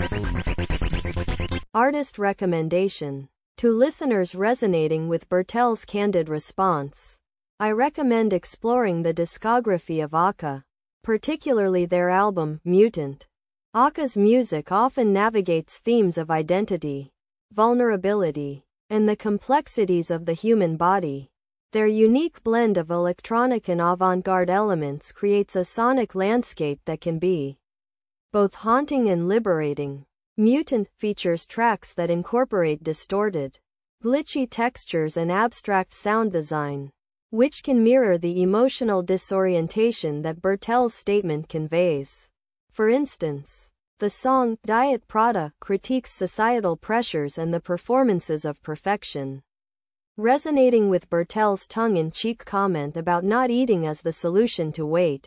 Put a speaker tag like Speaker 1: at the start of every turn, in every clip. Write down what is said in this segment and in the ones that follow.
Speaker 1: Artist recommendation. To listeners resonating with Bertel's candid response, I recommend exploring the discography of Aka, particularly their album, Mutant. Aka's music often navigates themes of identity, vulnerability, and the complexities of the human body. Their unique blend of electronic and avant-garde elements creates a sonic landscape that can be both haunting and liberating. Mutant features tracks that incorporate distorted, glitchy textures and abstract sound design, which can mirror the emotional disorientation that Bertel's statement conveys. For instance, the song Diet Prada critiques societal pressures and the performances of perfection, resonating with Bertel's tongue-in-cheek comment about not eating as the solution to weight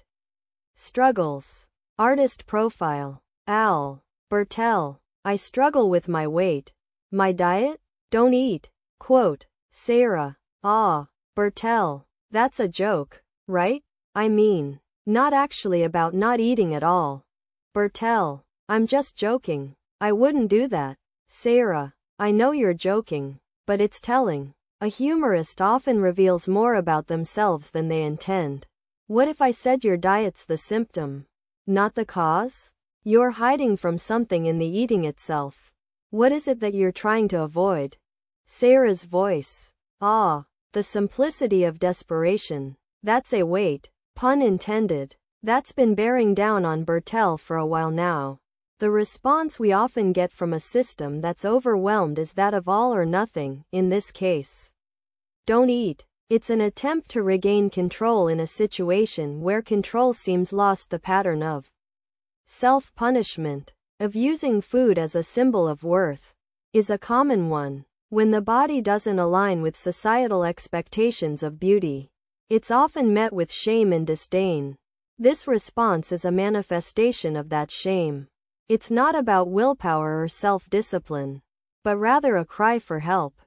Speaker 1: struggles. Artist profile. Al. Bertel. I struggle with my weight. My diet? Don't eat. Quote. Sarah. Ah. Bertel. That's a joke, right? I mean, not actually about not eating at all. Bertel. I'm just joking. I wouldn't do that. Sarah. I know you're joking, but it's telling. A humorist often reveals more about themselves than they intend. What if I said your diet's the symptom, not the cause? You're hiding from something in the eating itself. What is it that you're trying to avoid? Sarah's voice. Ah, the simplicity of desperation. That's a weight, pun intended, that's been bearing down on Bertel for a while now. The response we often get from a system that's overwhelmed is that of all or nothing, in this case. Don't eat. It's an attempt to regain control in a situation where control seems lost. The pattern of self-punishment, of using food as a symbol of worth, is a common one. When the body doesn't align with societal expectations of beauty, it's often met with shame and disdain. This response is a manifestation of that shame. It's not about willpower or self-discipline, but rather a cry for help.